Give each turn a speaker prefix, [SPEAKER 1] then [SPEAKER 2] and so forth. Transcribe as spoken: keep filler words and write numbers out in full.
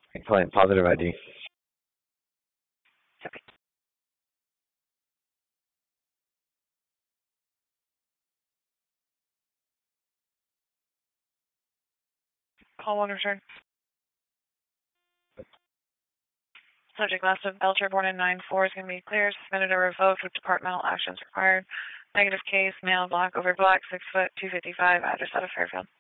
[SPEAKER 1] Excellent. Positive I D.
[SPEAKER 2] Okay. Call one return. Subject last of Belcher, born in nine four, is going to be cleared, suspended, or revoked with departmental actions required. Negative case, male, black, over black, six foot, two fifty-five, address out of Fairfield.